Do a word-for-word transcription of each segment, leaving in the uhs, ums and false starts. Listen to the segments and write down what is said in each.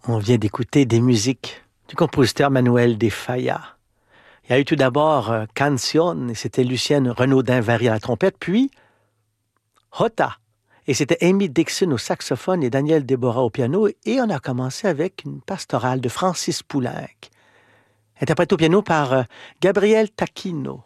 On vient d'écouter des musiques du compositeur Manuel de Falla. Il y a eu tout d'abord euh, Canción, et c'était Lucienne Renaudin-Vary à la trompette, puis Jota, et c'était Amy Dixon au saxophone et Daniel Deborah au piano, et on a commencé avec une pastorale de Francis Poulenc, interprétée au piano par euh, Gabriel Taquino.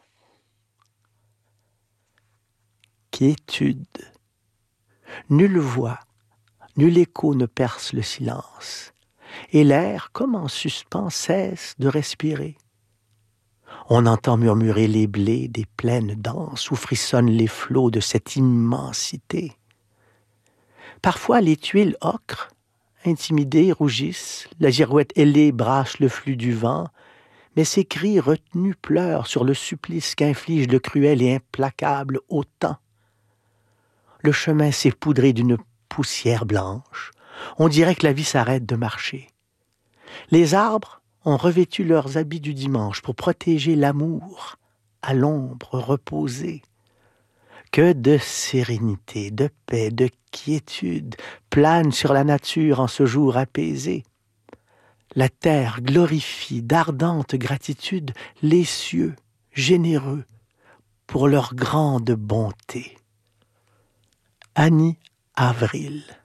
Quiétude. Nulle voix, nul écho ne perce le silence, et l'air, comme en suspens, cesse de respirer. On entend murmurer les blés des plaines denses où frissonnent les flots de cette immensité. Parfois, les tuiles ocre, intimidées, rougissent, la girouette ailée brasse le flux du vent, mais ses cris retenus pleurent sur le supplice qu'inflige le cruel et implacable autant. Le chemin s'est poudré d'une poussière blanche. On dirait que la vie s'arrête de marcher. Les arbres ont revêtu leurs habits du dimanche pour protéger l'amour à l'ombre reposée. Que de sérénité, de paix, de quiétude planent sur la nature en ce jour apaisé. La terre glorifie d'ardente gratitude les cieux généreux pour leur grande bonté. Annie Avril.